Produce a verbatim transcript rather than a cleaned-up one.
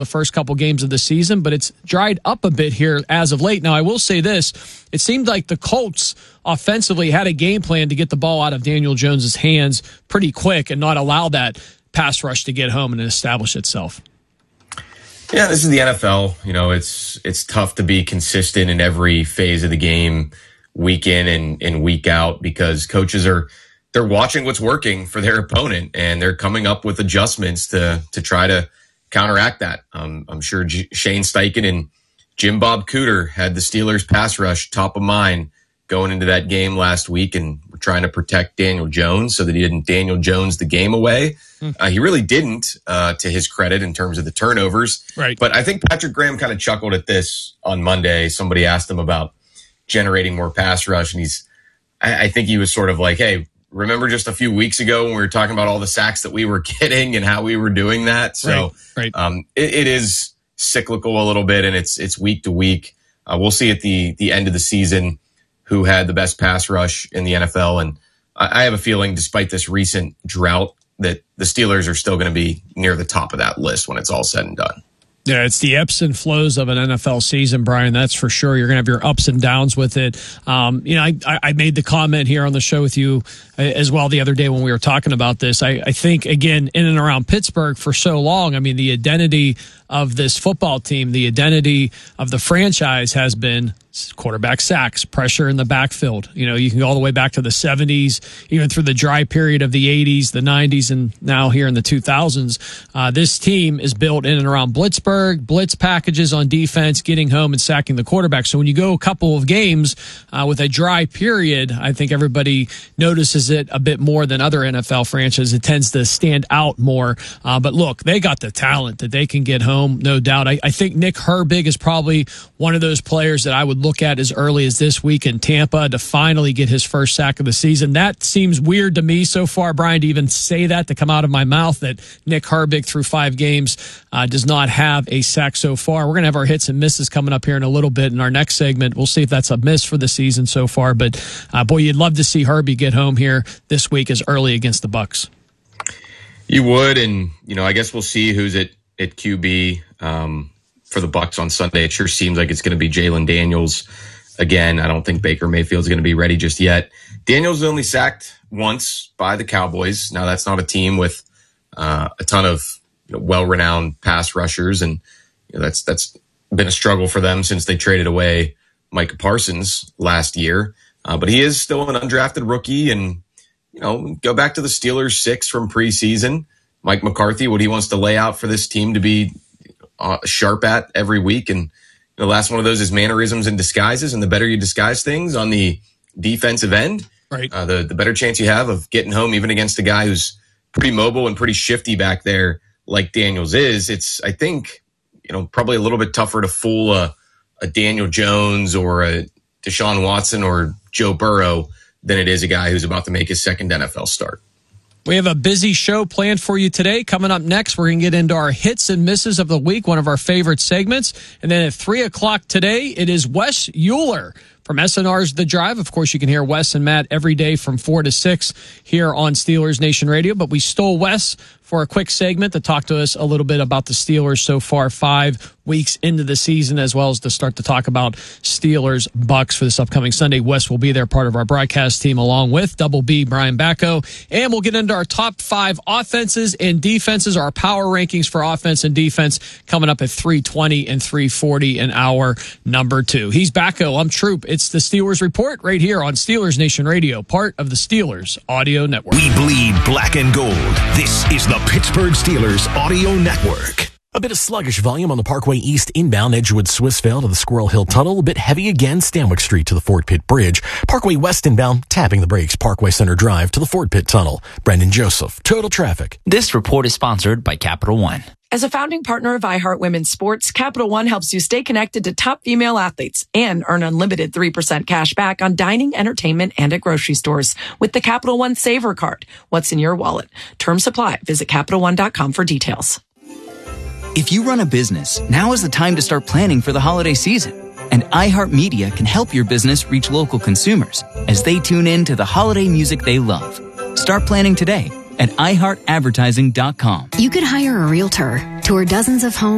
the first couple games of the season, but it's dried up a bit here as of late. Now, I will say this. It seemed like the Colts offensively had a game plan to get the ball out of Daniel Jones's hands pretty quick and not allow that pass rush to get home and establish itself. Yeah, this is the N F L. You know, it's it's tough to be consistent in every phase of the game, week in and, and week out, because coaches are they're watching what's working for their opponent and they're coming up with adjustments to to try to counteract that. Um, I'm sure G- Shane Steichen and Jim Bob Cooter had the Steelers pass rush top of mind going into that game last week, and were trying to protect Daniel Jones so that he didn't Daniel Jones the game away. Hmm. Uh, he really didn't, uh, to his credit, in terms of the turnovers. Right. But I think Patrick Graham kind of chuckled at this on Monday. Somebody asked him about generating more pass rush, and he's, I, I think he was sort of like, hey, remember just a few weeks ago when we were talking about all the sacks that we were getting and how we were doing that? So right, right. Um, it, it is cyclical a little bit, and it's it's week to week. Uh, we'll see at the the end of the season who had the best pass rush in the N F L. And I, I have a feeling, despite this recent drought, that the Steelers are still going to be near the top of that list when it's all said and done. Yeah, it's the ebbs and flows of an N F L season, Brian. That's for sure. You're going to have your ups and downs with it. Um, you know, I, I made the comment here on the show with you as well the other day when we were talking about this. I, I think, again, in and around Pittsburgh for so long, I mean, the identity of this football team, the identity of the franchise has been quarterback sacks, pressure in the backfield. You know, you can go all the way back to the seventies, even through the dry period of the eighties, the nineties, and now here in the two thousands. Uh, this team is built in and around Blitzburg, blitz packages on defense, getting home and sacking the quarterback. So when you go a couple of games uh, with a dry period, I think everybody notices it a bit more than other N F L franchises. It tends to stand out more. Uh, but look, they got the talent that they can get home, no doubt. I, I think Nick Herbig is probably one of those players that I would look at as early as this week in Tampa to finally get his first sack of the season. That seems weird to me so far, Brian, to even say that, to come out of my mouth, that Nick Herbig through five games uh, does not have a sack so far. We're going to have our hits and misses coming up here in a little bit in our next segment. We'll see if that's a miss for the season so far. But, uh, boy, you'd love to see Herbie get home here this week as early against the Bucs. You would, and, you know, I guess we'll see who's at, at Q B um, for the Bucs on Sunday. It sure seems like it's going to be Jalen Daniels. Again, I don't think Baker Mayfield's going to be ready just yet. Daniels only sacked once by the Cowboys. Now, that's not a team with uh, a ton of you know, well-renowned pass rushers, and you know, that's that's been a struggle for them since they traded away Micah Parsons last year. Uh, but he is still an undrafted rookie, and you know, go back to the Steelers six from preseason. Mike McCarthy, what he wants to lay out for this team to be uh, sharp at every week, and the last one of those is mannerisms and disguises, and the better you disguise things on the defensive end, right, uh, the, the better chance you have of getting home, even against a guy who's pretty mobile and pretty shifty back there like Daniels is. It's, I think, you know, probably a little bit tougher to fool a, a Daniel Jones or a Deshaun Watson or Joe Burrow than it is a guy who's about to make his second N F L start. We have a busy show planned for you today. Coming up next, we're going to get into our hits and misses of the week, one of our favorite segments. And then at three o'clock today, it is Wes Euler from S N R's The Drive. Of course, you can hear Wes and Matt every day from four to six here on Steelers Nation Radio. But we stole Wes for a quick segment to talk to us a little bit about the Steelers so far, five weeks into the season, as well as to start to talk about Steelers Bucs for this upcoming Sunday. Wes will be there, part of our broadcast team, along with Double B, Brian Bacco. And we'll get into our top five offenses and defenses, our power rankings for offense and defense, coming up at three twenty and three forty in hour number two. He's Bacco. I'm Troop. It's the Steelers Report right here on Steelers Nation Radio, part of the Steelers Audio Network. We bleed black and gold. This is the Pittsburgh Steelers Audio Network. A bit of sluggish volume on the Parkway East inbound Edgewood Swissvale to the Squirrel Hill Tunnel. A bit heavy again Stanwick Street to the Fort Pitt Bridge. Parkway West inbound tapping the brakes. Parkway Center Drive to the Fort Pitt Tunnel. Brendan Joseph, Total Traffic. This report is sponsored by Capital One. As a founding partner of iHeart Women's Sports, Capital One helps you stay connected to top female athletes and earn unlimited three percent cash back on dining, entertainment, and at grocery stores with the Capital One Saver Card. What's in your wallet? Terms apply. Visit Capital One dot com for details. If you run a business, now is the time to start planning for the holiday season. And iHeartMedia can help your business reach local consumers as they tune in to the holiday music they love. Start planning today at i heart advertising dot com. You could hire a realtor, tour dozens of homes,